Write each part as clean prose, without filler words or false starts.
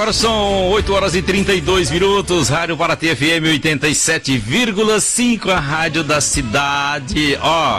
Agora são 8 horas e 32 minutos, Rádio Paraty FM 87,5, a rádio da cidade.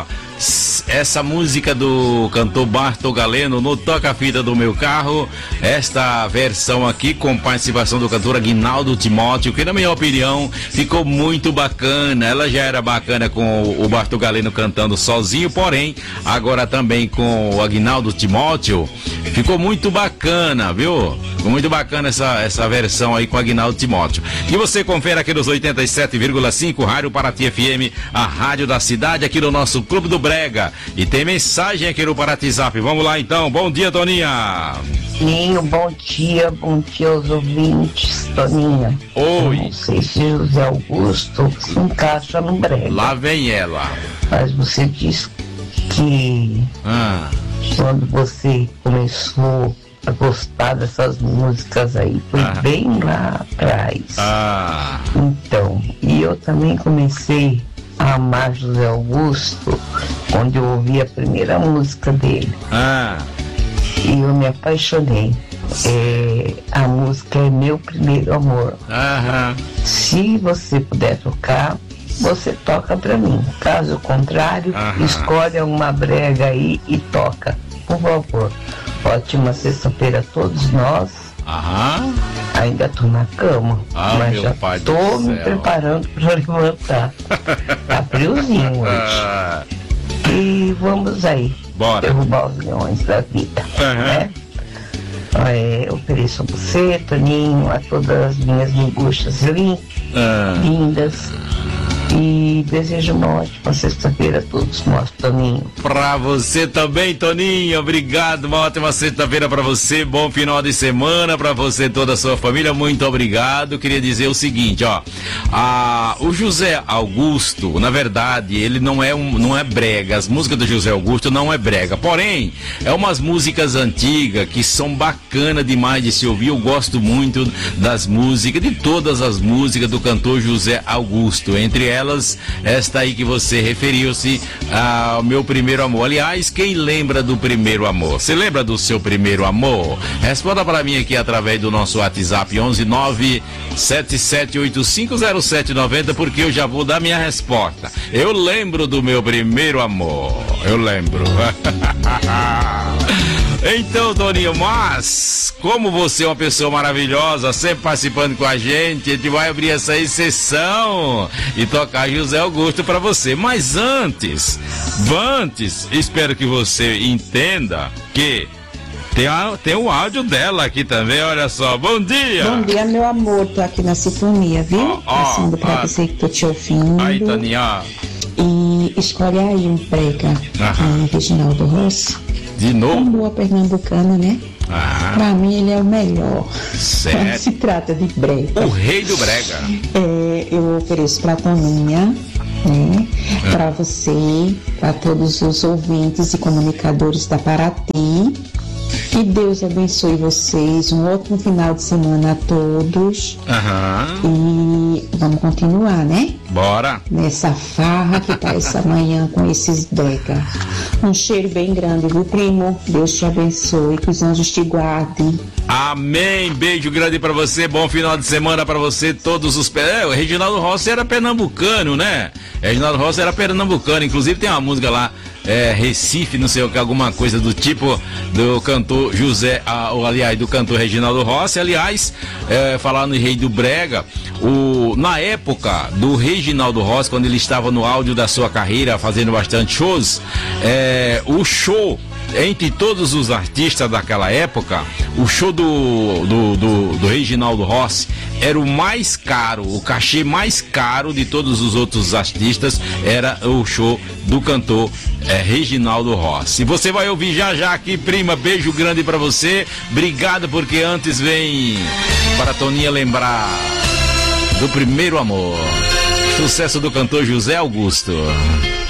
Essa música do cantor Bartol Galeno, no Toca-Fita do Meu Carro, esta versão aqui com participação do cantor Aguinaldo Timóteo, que na minha opinião ficou muito bacana. Ela já era bacana com o Bartol Galeno cantando sozinho, porém agora também com o Aguinaldo Timóteo ficou muito bacana, viu? Ficou muito bacana essa versão aí com o Aguinaldo Timóteo. E você confere aqui nos 87,5, Rádio Paraty FM, a rádio da cidade, aqui no nosso Clube do Brega. E tem mensagem aqui no WhatsApp. Vamos lá então. Bom dia, Toninha. Toninho, bom dia aos ouvintes, Toninha. Oi. Eu não sei se José Augusto se encaixa no Brega. Lá vem ela. Mas você disse que quando você começou a gostar dessas músicas aí, foi bem lá atrás. Então, e eu também comecei a amar José Augusto quando eu ouvi a primeira música dele. E eu me apaixonei. A música é Meu Primeiro Amor. Se você puder tocar, você toca pra mim. Caso contrário, escolhe uma brega aí e toca, por favor. Ótima sexta-feira a todos nós. Ainda tô na cama, mas já tô me preparando para levantar. Tá friozinho hoje. E vamos aí. Bora. Derrubar os leões da vida, né? Eu ofereço a você, Toninho, a todas as minhas linguiças lindas. E desejo uma ótima sexta-feira a todos nós, Toninho. Pra você também, Toninho. Obrigado, uma ótima sexta-feira pra você. Bom final de semana pra você e toda a sua família. Muito obrigado. Queria dizer o seguinte, o José Augusto, na verdade, ele não é brega. As músicas do José Augusto não é brega. Porém, é umas músicas antigas que são bacanas demais de se ouvir. Eu gosto muito das músicas, de todas as músicas do cantor José Augusto. Entre elas, esta aí que você referiu-se ao Meu Primeiro Amor. Aliás, quem lembra do primeiro amor? Você lembra do seu primeiro amor? Responda para mim aqui através do nosso WhatsApp 11977850790, porque eu já vou dar minha resposta. Eu lembro do meu primeiro amor. Eu lembro. Então, Toninho, mas como você é uma pessoa maravilhosa, sempre participando com a gente vai abrir essa exceção e tocar José Augusto para você. Mas antes, espero que você entenda que tem o áudio dela aqui também, olha só. Bom dia! Bom dia, meu amor, tô aqui na sintonia, viu? Passando pra você que tô te ouvindo. Aí, Toninha. E escolhe aí um brega, Reginaldo Rossi. De novo? Uma boa pernambucana, né? Pra mim ele é o melhor. Sério? Quando se trata de brega. O rei do brega. Eu ofereço pra Toninha, né? Pra você, pra todos os ouvintes e comunicadores da Paraty. Que Deus abençoe vocês. Um ótimo final de semana a todos. E vamos continuar, né? Bora. Nessa farra que tá essa manhã com esses brega. Um cheiro bem grande, viu, primo? Deus te abençoe, que os anjos te guardem. Amém. Beijo grande pra você. Bom final de semana pra você. Todos os... o Reginaldo Rossi era pernambucano, né? Reginaldo Rossi era pernambucano. Inclusive tem uma música lá, Recife, não sei o que, alguma coisa do tipo, do cantor do cantor Reginaldo Rossi. Aliás, falando em Rei do Brega, na época do Reginaldo Rossi, quando ele estava no auge da sua carreira, fazendo bastante shows, o show entre todos os artistas daquela época, o show do Reginaldo Rossi era o mais caro, o cachê mais caro de todos os outros artistas era o show do cantor Reginaldo Rossi. Você vai ouvir já aqui, prima. Beijo grande pra você. Obrigado, porque antes vem para a Toninha lembrar do primeiro amor. Sucesso do cantor José Augusto.